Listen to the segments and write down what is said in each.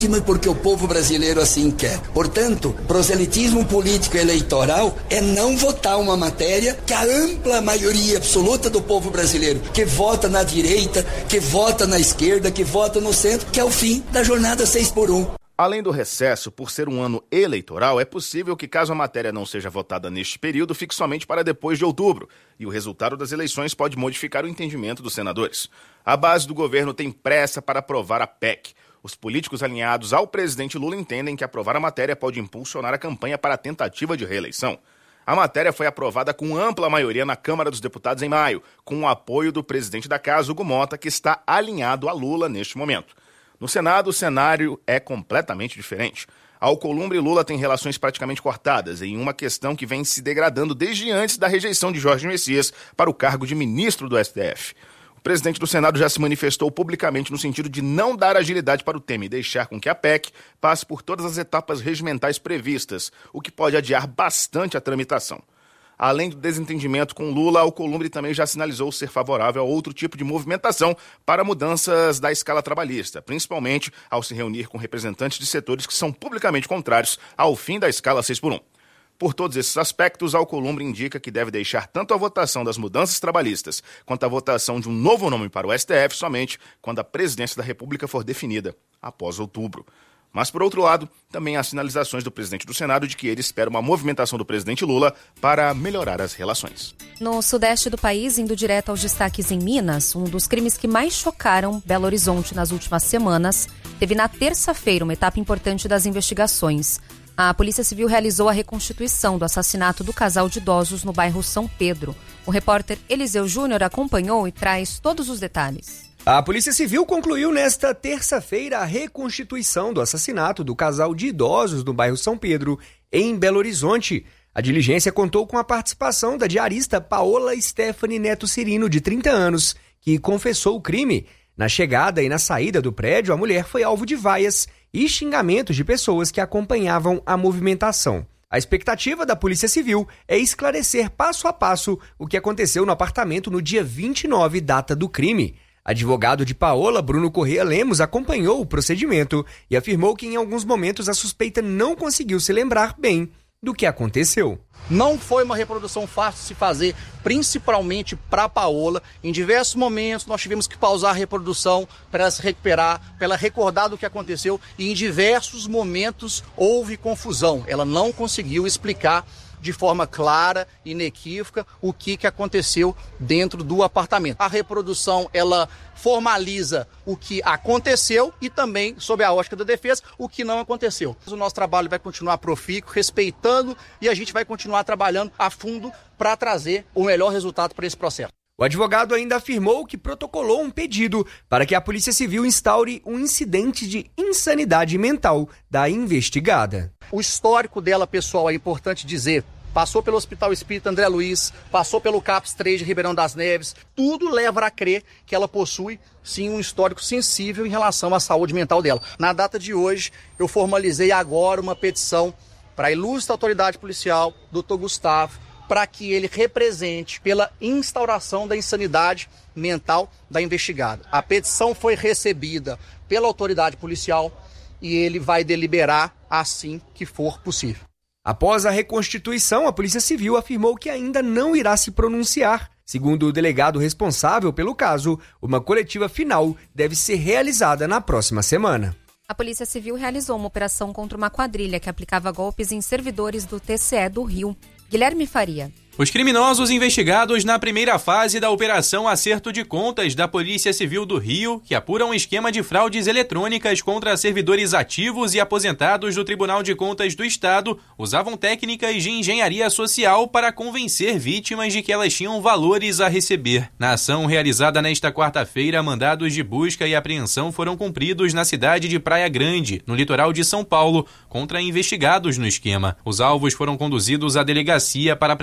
porque o povo brasileiro assim quer. Portanto, proselitismo político e eleitoral é não votar uma matéria que a ampla maioria absoluta do povo brasileiro, que vota na direita, que vota na esquerda, que vota no centro, que é o fim da jornada 6x1. Além do recesso, por ser um ano eleitoral, é possível que, caso a matéria não seja votada neste período, fique somente para depois de outubro, e o resultado das eleições pode modificar o entendimento dos senadores. A base do governo tem pressa para aprovar a PEC. Os políticos alinhados ao presidente Lula entendem que aprovar a matéria pode impulsionar a campanha para a tentativa de reeleição. A matéria foi aprovada com ampla maioria na Câmara dos Deputados em maio, com o apoio do presidente da Casa, Hugo Mota, que está alinhado a Lula neste momento. No Senado, o cenário é completamente diferente. Alcolumbre e Lula têm relações praticamente cortadas em uma questão que vem se degradando desde antes da rejeição de Jorge Messias para o cargo de ministro do STF. O presidente do Senado já se manifestou publicamente no sentido de não dar agilidade para o tema e deixar com que a PEC passe por todas as etapas regimentais previstas, o que pode adiar bastante a tramitação. Além do desentendimento com Lula, Alcolumbre também já sinalizou ser favorável a outro tipo de movimentação para mudanças da escala trabalhista, principalmente ao se reunir com representantes de setores que são publicamente contrários ao fim da escala 6x1. Por todos esses aspectos, Alcolumbre indica que deve deixar tanto a votação das mudanças trabalhistas quanto a votação de um novo nome para o STF somente quando a presidência da República for definida, após outubro. Mas, por outro lado, também há sinalizações do presidente do Senado de que ele espera uma movimentação do presidente Lula para melhorar as relações. No sudeste do país, indo direto aos destaques em Minas, um dos crimes que mais chocaram Belo Horizonte nas últimas semanas teve na terça-feira uma etapa importante das investigações. A Polícia Civil realizou a reconstituição do assassinato do casal de idosos no bairro São Pedro. O repórter Eliseu Júnior acompanhou e traz todos os detalhes. A Polícia Civil concluiu nesta terça-feira a reconstituição do assassinato do casal de idosos no bairro São Pedro, em Belo Horizonte. A diligência contou com a participação da diarista Paola Stephanie Neto Cirino, de 30 anos, que confessou o crime. Na chegada e na saída do prédio, a mulher foi alvo de vaias e xingamentos de pessoas que acompanhavam a movimentação. A expectativa da Polícia Civil é esclarecer passo a passo o que aconteceu no apartamento no dia 29, data do crime. Advogado de Paola, Bruno Corrêa Lemos, acompanhou o procedimento e afirmou que em alguns momentos a suspeita não conseguiu se lembrar bem do que aconteceu. Não foi uma reprodução fácil de se fazer, principalmente para Paola. Em diversos momentos nós tivemos que pausar a reprodução para ela se recuperar, para ela recordar do que aconteceu, e em diversos momentos houve confusão. Ela não conseguiu explicar de forma clara e inequívoca o que aconteceu dentro do apartamento. A reprodução, ela formaliza o que aconteceu e também, sob a ótica da defesa, o que não aconteceu. O nosso trabalho vai continuar profícuo, respeitando, e a gente vai continuar trabalhando a fundo para trazer o melhor resultado para esse processo. O advogado ainda afirmou que protocolou um pedido para que a Polícia Civil instaure um incidente de insanidade mental da investigada. O histórico dela, pessoal, é importante dizer. Passou pelo Hospital Espírita André Luiz, passou pelo CAPS 3 de Ribeirão das Neves. Tudo leva a crer que ela possui, sim, um histórico sensível em relação à saúde mental dela. Na data de hoje, eu formalizei agora uma petição para a ilustre autoridade policial, Dr. Gustavo, para que ele represente pela instauração da insanidade mental da investigada. A petição foi recebida pela autoridade policial e ele vai deliberar assim que for possível. Após a reconstituição, a Polícia Civil afirmou que ainda não irá se pronunciar. Segundo o delegado responsável pelo caso, uma coletiva final deve ser realizada na próxima semana. A Polícia Civil realizou uma operação contra uma quadrilha que aplicava golpes em servidores do TCE do Rio. Guilherme Faria. Os criminosos investigados na primeira fase da Operação Acerto de Contas da Polícia Civil do Rio, que apura um esquema de fraudes eletrônicas contra servidores ativos e aposentados do Tribunal de Contas do Estado, usavam técnicas de engenharia social para convencer vítimas de que elas tinham valores a receber. Na ação realizada nesta quarta-feira, mandados de busca e apreensão foram cumpridos na cidade de Praia Grande, no litoral de São Paulo, contra investigados no esquema. Os alvos foram conduzidos à delegacia para prestar depoimento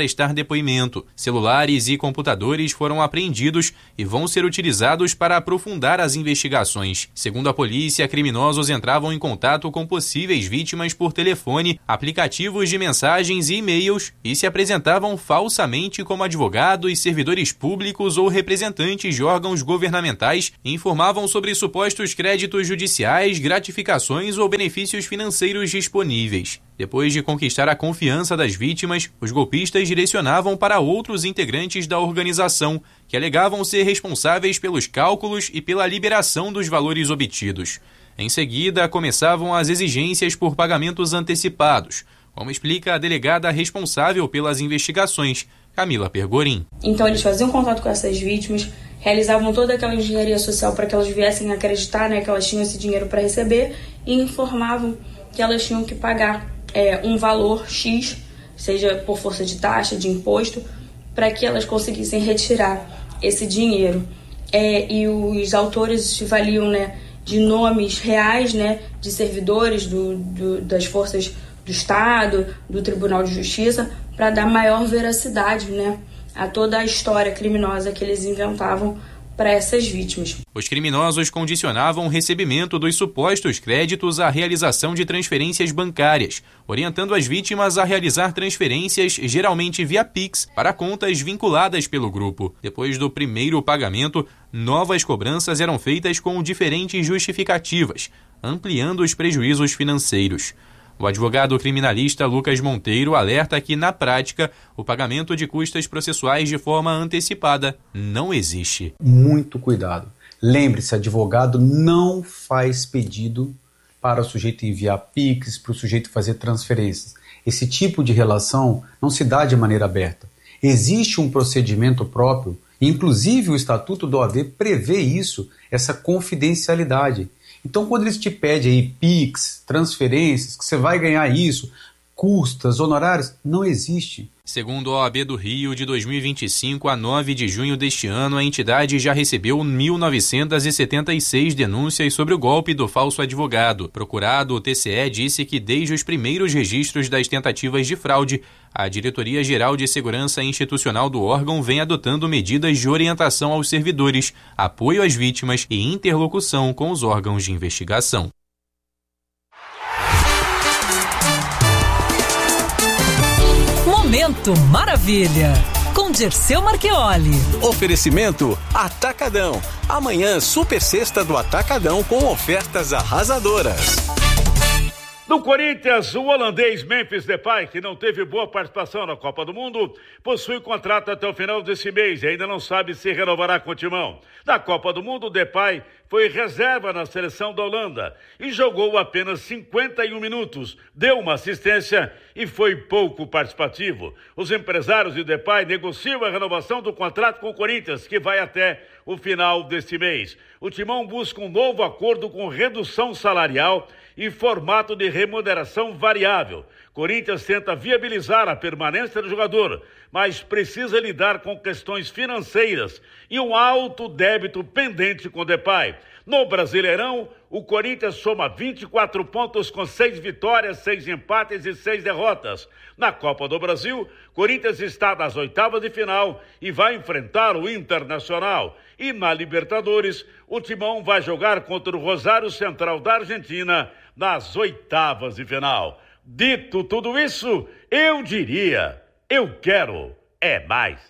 depoimento. Celulares e computadores foram apreendidos e vão ser utilizados para aprofundar as investigações. Segundo a polícia, criminosos entravam em contato com possíveis vítimas por telefone, aplicativos de mensagens e e-mails e se apresentavam falsamente como advogados, servidores públicos ou representantes de órgãos governamentais e informavam sobre supostos créditos judiciais, gratificações ou benefícios financeiros disponíveis. Depois de conquistar a confiança das vítimas, os golpistas direcionavam para outros integrantes da organização, que alegavam ser responsáveis pelos cálculos e pela liberação dos valores obtidos. Em seguida, começavam as exigências por pagamentos antecipados, como explica a delegada responsável pelas investigações, Camila Pergorin. Então eles faziam contato com essas vítimas, realizavam toda aquela engenharia social para que elas viessem a acreditar, que elas tinham esse dinheiro para receber e informavam que elas tinham que pagar um valor X, seja por força de taxa, de imposto, para que elas conseguissem retirar esse dinheiro. E os autores valiam de nomes reais, de servidores das forças do Estado, do Tribunal de Justiça, para dar maior veracidade a toda a história criminosa que eles inventavam para essas vítimas. Os criminosos condicionavam o recebimento dos supostos créditos à realização de transferências bancárias, orientando as vítimas a realizar transferências, geralmente via Pix, para contas vinculadas pelo grupo. Depois do primeiro pagamento, novas cobranças eram feitas com diferentes justificativas, ampliando os prejuízos financeiros. O advogado criminalista Lucas Monteiro alerta que, na prática, o pagamento de custas processuais de forma antecipada não existe. Muito cuidado. Lembre-se, advogado não faz pedido para o sujeito enviar Pix, para o sujeito fazer transferências. Esse tipo de relação não se dá de maneira aberta. Existe um procedimento próprio, inclusive o Estatuto da OAB prevê isso, essa confidencialidade. Então, quando eles te pedem aí Pix, transferências, que você vai ganhar isso, custas, honorários, não existe. Segundo a OAB do Rio, de 2025 a 9 de junho deste ano, a entidade já recebeu 1.976 denúncias sobre o golpe do falso advogado. Procurado, o TCE disse que desde os primeiros registros das tentativas de fraude, a Diretoria-Geral de Segurança Institucional do órgão vem adotando medidas de orientação aos servidores, apoio às vítimas e interlocução com os órgãos de investigação. Momento Maravilha, com Dirceu Marchioli. Oferecimento Atacadão. Amanhã, super sexta do Atacadão com ofertas arrasadoras. No Corinthians, o holandês Memphis Depay, que não teve boa participação na Copa do Mundo, possui contrato até o final desse mês e ainda não sabe se renovará com o timão. Na Copa do Mundo, Depay foi reserva na seleção da Holanda e jogou apenas 51 minutos, deu uma assistência e foi pouco participativo. Os empresários de Depay negociam a renovação do contrato com o Corinthians, que vai até o final deste mês. O timão busca um novo acordo com redução salarial e formato de remuneração variável. Corinthians tenta viabilizar a permanência do jogador, mas precisa lidar com questões financeiras e um alto débito pendente com Depay. No Brasileirão, o Corinthians soma 24 pontos com 6 vitórias, 6 empates e 6 derrotas. Na Copa do Brasil, Corinthians está nas oitavas de final e vai enfrentar o Internacional. E na Libertadores, o Timão vai jogar contra o Rosário Central da Argentina nas oitavas de final. Dito tudo isso, eu diria, eu quero é mais.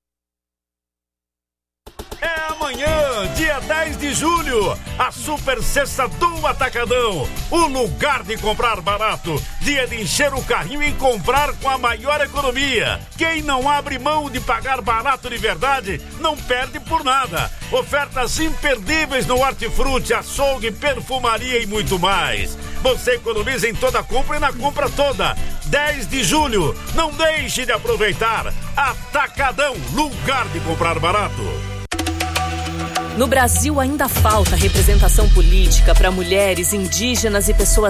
É amanhã, dia 10 de julho, a super sexta do Atacadão. O lugar de comprar barato, dia de encher o carrinho e comprar com a maior economia. Quem não abre mão de pagar barato de verdade, não perde por nada. Ofertas imperdíveis no hortifruti, açougue, perfumaria e muito mais. Você economiza em toda compra e na compra toda. 10 de julho, não deixe de aproveitar. Atacadão, lugar de comprar barato. No Brasil ainda falta representação política para mulheres, indígenas e pessoas